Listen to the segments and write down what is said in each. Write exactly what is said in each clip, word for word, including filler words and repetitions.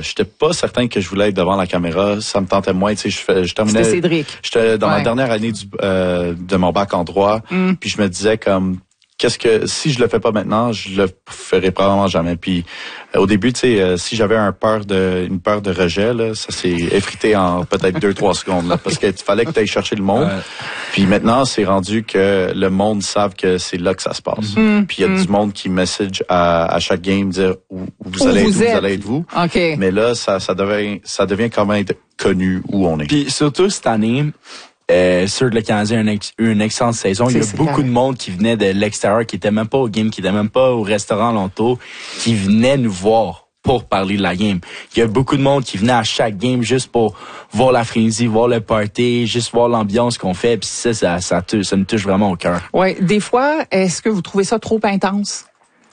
j'étais pas certain que je voulais être devant la caméra. Ça me tentait moins. Tu sais, je, fais, je terminais. C'était Cédric. J'étais dans ouais. ma dernière année du, euh, de mon bac en droit. Mm. Puis je me disais comme, qu'est-ce que si je le fais pas maintenant, je le ferai probablement jamais. Puis euh, au début, tu sais, euh, si j'avais un peur de, une peur de rejet, là, ça s'est effrité en peut-être deux, trois secondes, là, parce qu'il fallait que tu ailles chercher le monde. Ouais. Puis maintenant, c'est rendu que le monde savent que c'est là que ça se passe. Mm-hmm. Puis il y a mm-hmm. du monde qui message à, à chaque game dire où, où vous où allez vous être, où êtes. vous allez être vous. Okay. Mais là, ça, ça devient, ça devient quand même être connu où on est. Puis surtout cette année. Euh, sûr que le Canadien a une, ex- une excellente saison. C'est, Il y a beaucoup clair. de monde qui venait de l'extérieur, qui était même pas au game, qui était même pas au restaurant Lonto, qui venait nous voir pour parler de la game. Il y a beaucoup de monde qui venait à chaque game juste pour voir la frénésie, voir le party, juste voir l'ambiance qu'on fait. Puis ça, ça, ça, ça, ça me touche vraiment au cœur. Ouais, des fois, est-ce que vous trouvez ça trop intense?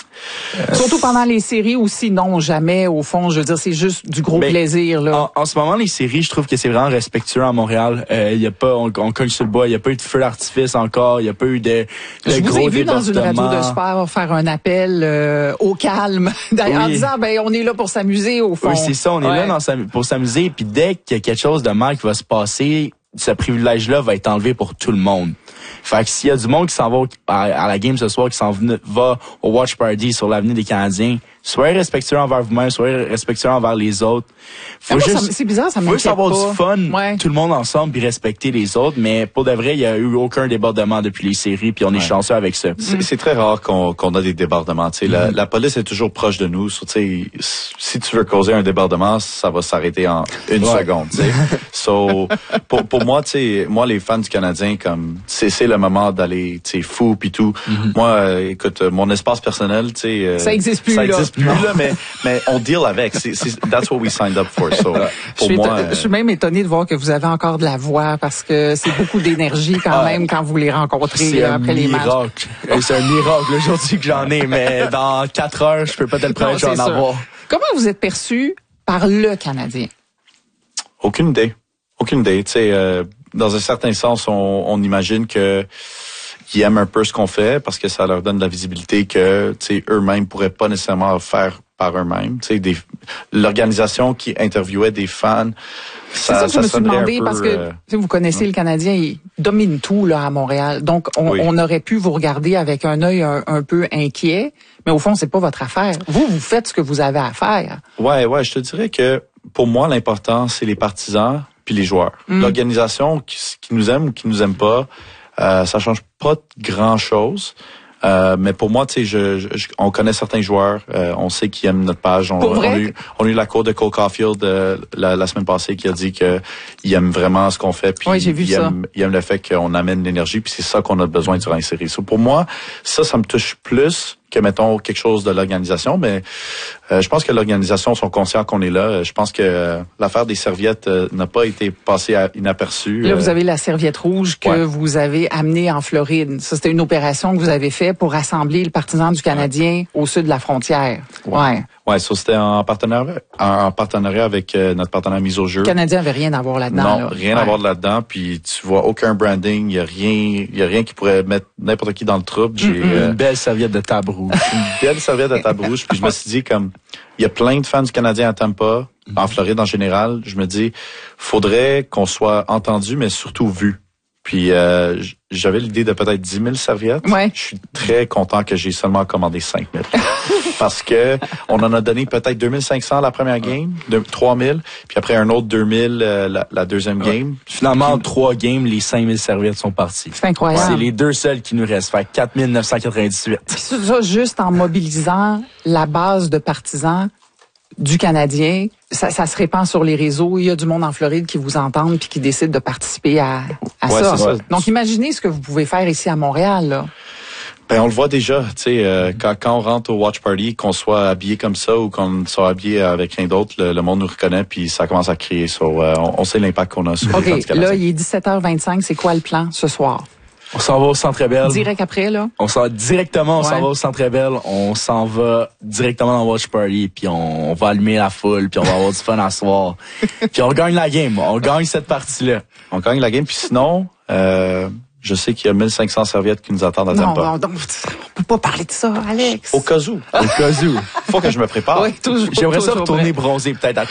Euh, Surtout pendant les séries aussi, non, jamais, au fond, je veux dire, c'est juste du gros ben, plaisir, là. En, en ce moment, les séries, je trouve que c'est vraiment respectueux à Montréal. Il euh, y a pas, on, on cogne sur le bois, il y a pas eu de feu d'artifice encore, il y a pas eu de, de je gros vous ai vu dans une radio de sport faire un appel euh, au calme, d'ailleurs, oui. en disant, ben, on est là pour s'amuser, au fond. Oui, c'est ça, on est ouais. là dans, pour s'amuser, puis dès qu'il y a quelque chose de mal qui va se passer, ce privilège-là va être enlevé pour tout le monde. Fait que s'il y a du monde qui s'en va à, à la game ce soir, qui s'en va au watch party sur l'avenue des Canadiens, soyez respectueux envers vous-même, soyez respectueux envers les autres. Faut moi, juste, ça, c'est bizarre, ça faut juste avoir pas. du fun, ouais. tout le monde ensemble, puis respecter les autres. Mais pour de vrai, il y a eu aucun débordement depuis les séries, puis on est ouais. chanceux avec ça. C'est, mm. c'est très rare qu'on, qu'on a des débordements. Tu sais, mm. la, la police est toujours proche de nous. Tu sais, si tu veux causer un débordement, ça va s'arrêter en une ouais. seconde. Tu sais. So, pour, pour moi, tu sais, moi les fans du Canadien, comme c'est, c'est le moment d'aller, tu sais, fou puis tout. Mm-hmm. Moi, euh, écoute, mon espace personnel, tu sais, euh, ça existe plus ça là. existe plus là, mais mais on deal avec. C'est, c'est, that's what we signed up for. So, pour je, suis moi, éton- je suis même étonnée de voir que vous avez encore de la voix parce que c'est beaucoup d'énergie quand ah, même quand vous les rencontrez c'est là, après les matchs. C'est un miracle aujourd'hui que j'en ai, mais dans quatre heures, je peux pas te le promettre que j'en avoir. Comment vous êtes perçu par le Canadien? Aucune idée. Aucune idée. Tu sais, euh, dans un certain sens, on, on imagine que ils aiment un peu ce qu'on fait parce que ça leur donne de la visibilité que, tu sais, eux-mêmes pourraient pas nécessairement faire par eux-mêmes. Tu sais, des, l'organisation qui interviewait des fans, ça, c'est ça que je me suis demandé peu, parce que euh, vous connaissez ouais. le Canadien, il domine tout là à Montréal. Donc on, oui. on aurait pu vous regarder avec un œil un, un peu inquiet, mais au fond c'est pas votre affaire. Vous vous faites ce que vous avez à faire. Ouais, ouais, je te dirais que pour moi l'important c'est les partisans puis les joueurs. Mm. L'organisation qui, qui nous aime ou qui nous aime pas, euh, ça change pas grand chose. Euh, mais pour moi, tu sais, je, je, on connaît certains joueurs, euh, on sait qu'ils aiment notre page. On, pour vrai? on, a, eu, on a eu la cour de Cole Caulfield euh, la, la semaine passée qui a dit que il aime vraiment ce qu'on fait, puis oui, j'ai vu il, ça. Aime, il aime le fait qu'on amène l'énergie, puis c'est ça qu'on a besoin durant les séries. So, pour moi, ça, ça me touche plus que, mettons, quelque chose de l'organisation, mais euh, je pense que l'organisation sont conscients qu'on est là. Je pense que euh, l'affaire des serviettes euh, n'a pas été passée à, inaperçue. Là, vous avez la serviette rouge que ouais. vous avez amenée en Floride. Ça, c'était une opération que vous avez faite pour rassembler le partisan du Canadien ouais. au sud de la frontière. Ouais. Ouais, ouais ça, c'était en partenariat, en partenariat avec euh, notre partenaire Mise au jeu. Le Canadien n'avait rien à voir là-dedans. Non, là. rien ouais. à voir là-dedans. Puis tu vois aucun branding, il y a rien, il y a rien qui pourrait mettre n'importe qui dans le trouble. J'ai mm-hmm. euh, une belle serviette de table rouge. Une belle serviette de table rouge. Puis je me suis dit comme il y a plein de fans du Canadien à Tampa, mm-hmm. en Floride en général. Je me dis faudrait qu'on soit entendu, mais surtout vu. Puis euh, j'avais l'idée de peut-être dix mille serviettes. Ouais. Je suis très content que j'ai seulement commandé cinq mille. Parce que on en a donné peut-être deux mille cinq cents la première game, trois mille, puis après un autre deux mille euh, la, la deuxième ouais. game. Finalement, en trois games, les cinq mille serviettes sont parties. C'est incroyable. C'est les deux seuls qui nous restent. Fait quatre mille neuf cent quatre-vingt-dix-huit. C'est ça, juste en mobilisant la base de partisans du Canadien, ça, ça se répand sur les réseaux. Il y a du monde en Floride qui vous entend puis qui décide de participer à, à ouais, ça. ça. Donc, imaginez ce que vous pouvez faire ici à Montréal, là. Ben, on le voit déjà, tu sais, euh, quand, quand on rentre au watch party, qu'on soit habillé comme ça ou qu'on soit habillé avec rien d'autre, le, le monde nous reconnaît puis ça commence à crier. So, euh, on, on sait l'impact qu'on a sur okay, les fans du Canadien. Là, il est dix-sept heures vingt-cinq. C'est quoi le plan ce soir? On s'en va au Centre Bell. Direct après, là? On s'en directement, on ouais. s'en va au Centre Bell. On s'en va directement dans le Watch Party, puis on, on va allumer la foule, puis on va avoir du fun à soir. Puis on gagne la game. On gagne cette partie-là. On gagne la game, puis sinon, euh, je sais qu'il y a mille cinq cents serviettes qui nous attendent à Tampa. Non, non, non, on peut pas parler de ça, Alex. Au cas où. Au cas où. Faut que je me prépare. Oui, toujours, J'aimerais toujours ça retourner vrai. bronzer peut-être à